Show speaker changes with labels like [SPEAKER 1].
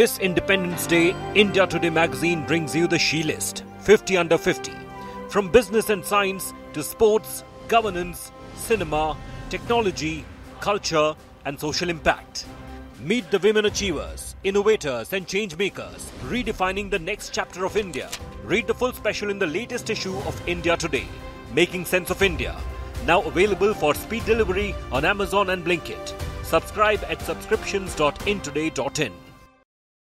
[SPEAKER 1] This Independence Day, India Today magazine brings you the She List 50 Under 50. From business and science to sports, governance, cinema, technology, culture and social impact. Meet the women achievers, innovators and change makers, redefining the next chapter of India. Read the full special in the latest issue of India Today, Making Sense of India. Now available for speed delivery on Amazon and Blinkit. Subscribe at subscriptions.intoday.in.